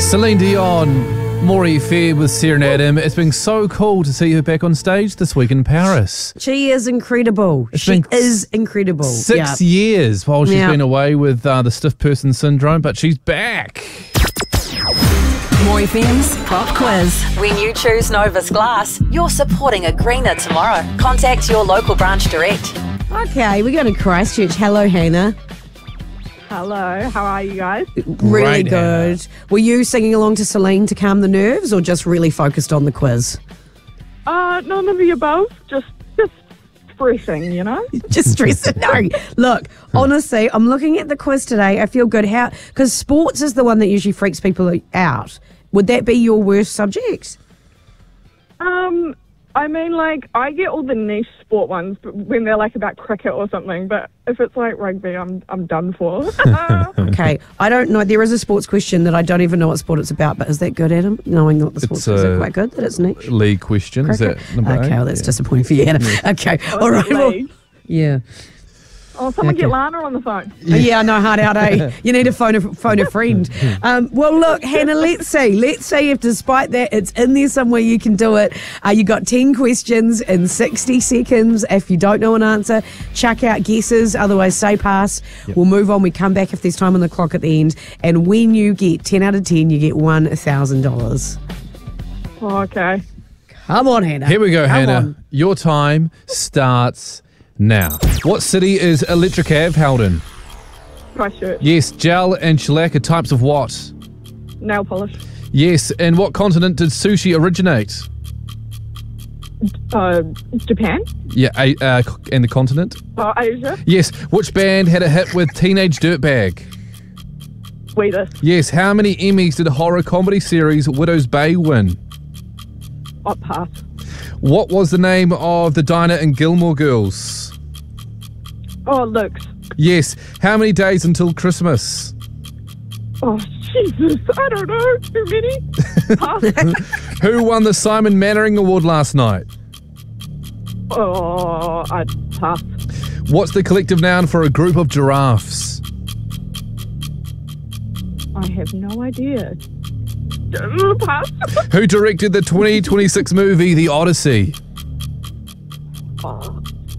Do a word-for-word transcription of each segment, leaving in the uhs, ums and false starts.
Celine Dion, Maury Fair with Sarah and Adam. It's been so cool to see her back on stage this week in Paris. She is incredible. It's she been is incredible. Six yeah. years while she's Yeah. been away with uh, the stiff person syndrome, but she's back. More F M's Pop Quiz. When you choose Novus Glass, you're supporting a greener tomorrow. Contact your local branch direct. Okay, we go to Christchurch. Hello, Hannah. Hello, how are you guys? Really Great, good. Hannah. Were you singing along to Celine to calm the nerves or just really focused on the quiz? Uh, none of the above, just just stressing, you know? Just stressing. No, look, honestly, I'm looking at the quiz today. I feel good. How? Because sports is the one that usually freaks people out. Would that be your worst subject? Um, I mean, like, I get all the niche sport ones when they're, like, about cricket or something, but if it's, like, rugby, I'm I'm done for. Okay, I don't know. There is a sports question that I don't even know what sport it's about, but is that good, Adam? Knowing what the sports It's, is, is it uh, quite good that it's niche? League question. Is that Cricket? number Okay, eight? well, that's Yeah. disappointing for you, Anna. Okay, all right. Well, League. yeah. Oh, someone Okay. get Lana on the phone. Yeah. yeah, no, hard out, eh? You need to phone a, phone a friend. Um, well, look, Hannah, let's see. Let's see if despite that, it's in there somewhere you can do it. Uh, you got ten questions in sixty seconds. If you don't know an answer, chuck out guesses. Otherwise, say pass. Yep. We'll move on. We come back if there's time on the clock at the end. And when you get ten out of ten, you get one thousand dollars. Oh, okay. Come on, Hannah. Here we go, Come Hannah. on. Your time starts now. What city is Electric Ave held in? Christchurch. Yes. Gel and shellac are types of what? Nail polish. Yes. In what continent did sushi originate? Uh, Japan. Yeah, a, uh, and the continent? Uh, Asia. Yes. Which band had a hit with Teenage Dirtbag? Sweetest. Yes. How many Emmys did horror comedy series Widow's Bay win? Oh, pass. What was the name of the diner in Gilmore Girls? Oh, Luke's. Yes. How many days until Christmas? Oh, Jesus. I don't know. Too many. Pass. Who won the Simon Mannering Award last night? Oh, I pass. What's the collective noun for a group of giraffes? I have no idea. Uh, Pass. Who directed the twenty twenty-six movie The Odyssey? Oh,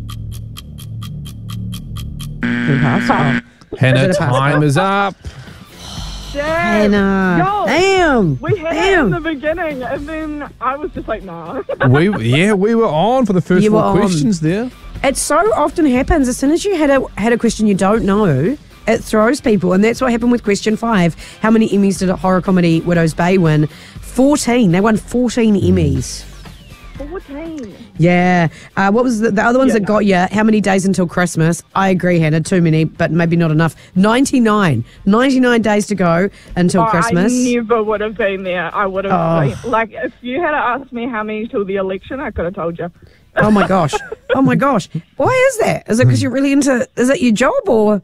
Pass. Oh. Hannah, Is it a pass? time is up. damn. Hannah. Yo, Damn. we had it Damn. in the beginning, and then I was just like, nah. We yeah, we were on for the first You four were on. questions there. It so often happens. As soon as you had a had a question you don't know, it throws people, and that's what happened with question five. How many Emmys did a horror comedy Widow's Bay win? Fourteen. They won fourteen Emmys. fourteen. Yeah. Uh, what was the, the other ones Yeah, that got you? How many days until Christmas? I agree, Hannah. Too many, but maybe not enough. Ninety-nine. Ninety-nine days to go until Oh, Christmas. I never would have been there. I would have, Oh. like, like, if you had asked me how many till the election, I could have told you. Oh my gosh. Oh my gosh. Why is that? Is it because you're really into? Is it your job or?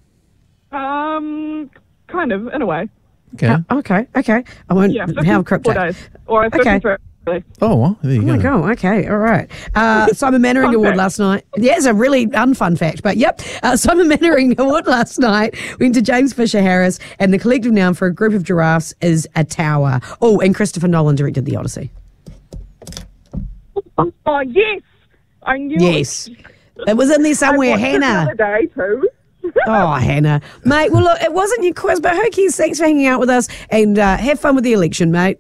Um, kind of, in a way. Okay. Uh, okay. Okay. I won't. Yeah, How fifty-four cryptic. days. Or Okay. fifty-three. Oh, well, there you Oh go. my god! Okay, all right. Uh, Simon Mannering Fun Award fact. last night. Yeah, it's a really unfun fact, but yep. Uh, Simon Mannering Award last night went to James Fisher Harris, and the collective noun for a group of giraffes is a tower. Oh, and Christopher Nolan directed The Odyssey. Oh, yes! I knew Yes, it was in there I somewhere, watched it Hannah. the other day, too. Oh, Hannah, mate. Well, look, it wasn't your quiz, but who cares? Thanks for hanging out with us, and uh, have fun with the election, mate.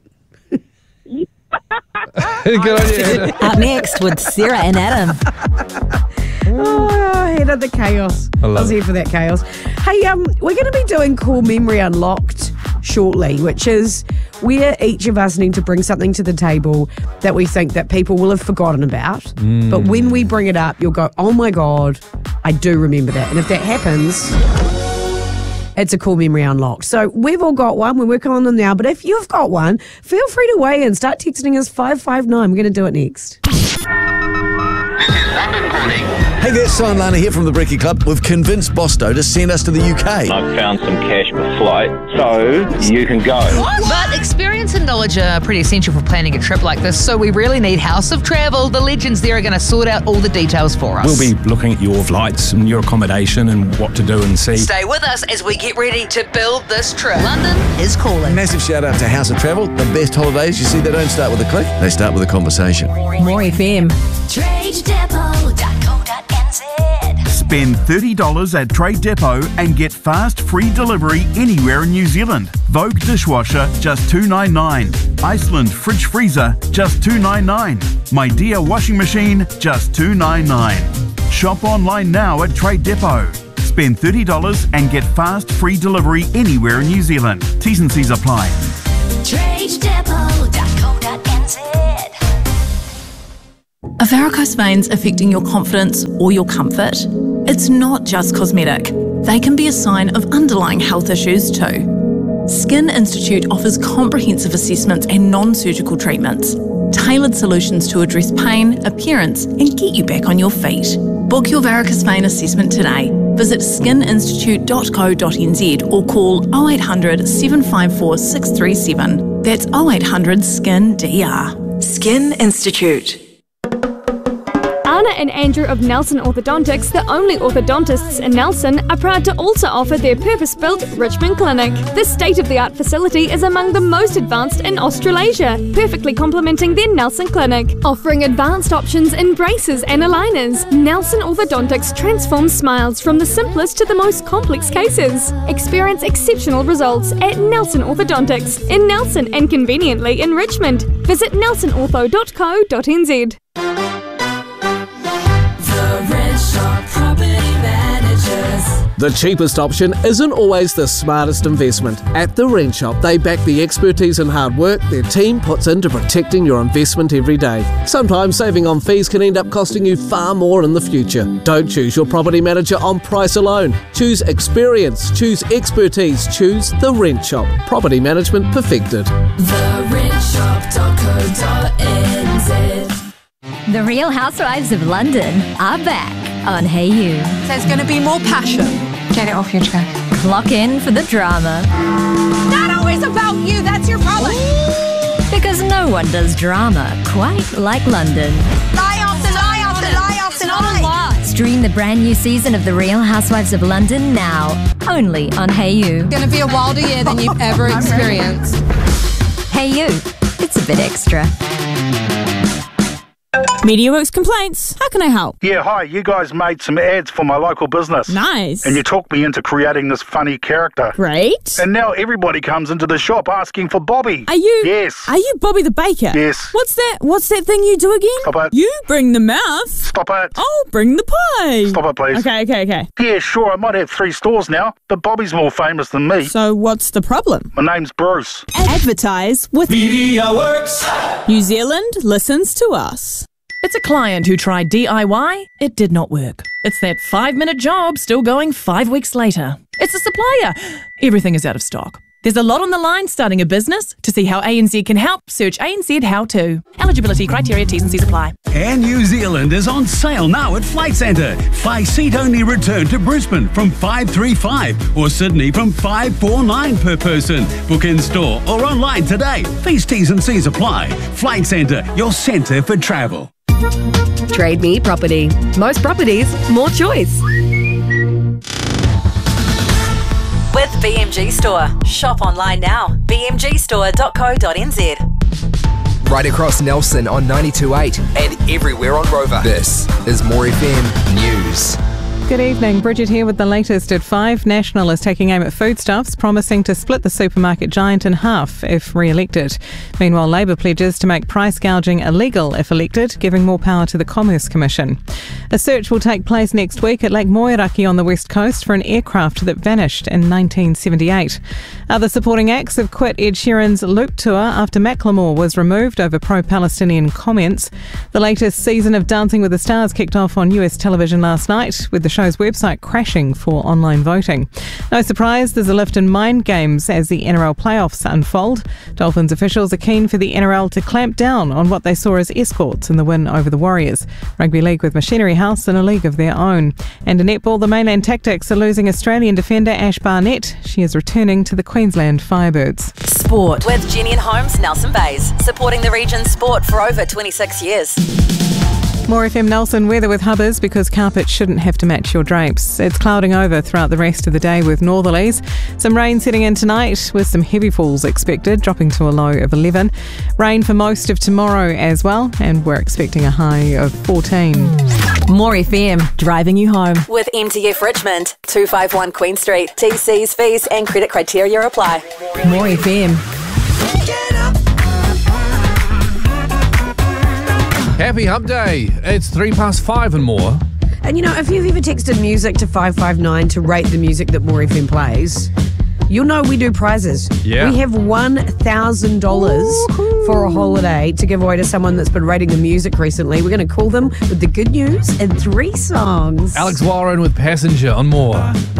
Good on you, Hannah. Up next with Sarah and Adam. Oh, Hannah, the chaos. I love was it. here for that chaos. Hey, um, we're going to be doing Core Memory Unlocked shortly, which is where each of us need to bring something to the table that we think that people will have forgotten about. Mm. But when we bring it up, you'll go, oh my God, I do remember that. And if that happens, it's a Core Memory Unlocked. So we've all got one. We're working on them now. But if you've got one, feel free to weigh in. Start texting us five five nine. We're going to do it next. London calling. Hey there, Simon Lana here from the Brekkie Club. We've convinced Bosto to send us to the U K. I've found some cash per flight, so you can go. But experience and knowledge are pretty essential for planning a trip like this, so we really need House of Travel. The legends there are going to sort out all the details for us. We'll be looking at your flights and your accommodation and what to do and see. Stay with us as we get ready to build this trip. London is calling. Massive shout out to House of Travel. The best holidays. You see, they don't start with a click, they start with a conversation. More F M. trade depot dot co dot n z. Spend thirty dollars at Trade Depot and get fast free delivery anywhere in New Zealand. Vogue dishwasher, just two dollars ninety-nine. Iceland fridge freezer, just two dollars ninety-nine. My Dear washing machine, just two dollars ninety-nine. Shop online now at Trade Depot. Spend thirty dollars and get fast free delivery anywhere in New Zealand. T's and C's apply. trade depot dot co dot n z. Are varicose veins affecting your confidence or your comfort? It's not just cosmetic. They can be a sign of underlying health issues too. Skin Institute offers comprehensive assessments and non-surgical treatments, tailored solutions to address pain, appearance, and get you back on your feet. Book your varicose vein assessment today. Visit skin institute dot co dot n z or call oh eight hundred, seven five four, six three seven. That's oh eight hundred, S K I N D R. Skin Institute. Anna and Andrew of Nelson Orthodontics, the only orthodontists in Nelson, are proud to also offer their purpose-built Richmond Clinic. This state-of-the-art facility is among the most advanced in Australasia, perfectly complementing their Nelson Clinic. Offering advanced options in braces and aligners, Nelson Orthodontics transforms smiles from the simplest to the most complex cases. Experience exceptional results at Nelson Orthodontics in Nelson and conveniently in Richmond. Visit nelson ortho dot co dot n z. The cheapest option isn't always the smartest investment. At the Rent Shop, they back the expertise and hard work their team puts into protecting your investment every day. Sometimes saving on fees can end up costing you far more in the future. Don't choose your property manager on price alone. Choose experience, choose expertise, choose The Rent Shop. Property management perfected. the rent shop dot co dot n z. The Real Housewives of London are back on Hey You. There's going to be more passion. Get it off your chest. Clock in for the drama. Not always about you, that's your problem. Because no one does drama quite like London. Lie after lie after lie after lie. Stream the brand new season of The Real Housewives of London now, only on Hey You. It's going to be a wilder year than you've ever experienced. Hey You, it's a bit extra. MediaWorks Complaints. How can I help? Yeah, hi. You guys made some ads for my local business. Nice. And you talked me into creating this funny character. Great. And now everybody comes into the shop asking for Bobby. Are you? Yes. Are you Bobby the Baker? Yes. What's that? What's that thing you do again? Stop it. You bring the mouth. Stop it. I'll bring the pie. Stop it, please. Okay, okay, okay. Yeah, sure. I might have three stores now, but Bobby's more famous than me. So what's the problem? My name's Bruce. Advertise with MediaWorks. New Zealand listens to us. It's a client who tried D I Y. It did not work. It's that five-minute job still going five weeks later. It's a supplier. Everything is out of stock. There's a lot on the line starting a business. To see how A N Z can help, search A N Z How To. Eligibility criteria, T's and C's apply. Air New Zealand is on sale now at Flight Centre. Five-seat only return to Brisbane from five three five or Sydney from five four nine per person. Book in store or online today. These T's and C's apply. Flight Centre, your centre for travel. Trade Me Property. Most properties, more choice. With B M G Store. Shop online now. b m g store dot co dot n z. Right across Nelson on ninety-two point eight and everywhere on Rover. This is More F M News. Good evening, Bridget here with the latest at five. National is taking aim at foodstuffs, promising to split the supermarket giant in half if re-elected. Meanwhile, Labor pledges to make price gouging illegal if elected, giving more power to the Commerce Commission. A search will take place next week at Lake Moeraki on the west coast for an aircraft that vanished in nineteen seventy-eight. Other supporting acts have quit Ed Sheeran's Loop Tour after Macklemore was removed over pro-Palestinian comments. The latest season of Dancing with the Stars kicked off on U S television last night, with the show's website crashing for online voting. No surprise, there's a lift in mind games as the N R L playoffs unfold. Dolphins officials are keen for the N R L to clamp down on what they saw as escorts in the win over the Warriors. Rugby League with Machinery House in a league of their own. And in netball, the Mainland Tactics are losing Australian defender Ash Barnett. She is returning to the Queensland Firebirds. Sport with Jenny and Holmes, Nelson Bays, supporting the region's sport for over twenty-six years. More F M Nelson weather with Hubbers, because carpet shouldn't have to match your drapes. It's clouding over throughout the rest of the day with northerlies. Some rain setting in tonight with some heavy falls expected, dropping to a low of eleven. Rain for most of tomorrow as well, and we're expecting a high of fourteen. More F M, driving you home. With M T F Richmond, two fifty-one Queen Street. T Cs, fees and credit criteria apply. More F M. Happy Hump Day. It's three past five and more. And you know, if you've ever texted music to five five nine to rate the music that More F M plays, you'll know we do prizes. Yeah. We have one thousand dollars for a holiday to give away to someone that's been rating the music recently. We're going to call them with the good news and three songs. Alex Warren with Passenger on More.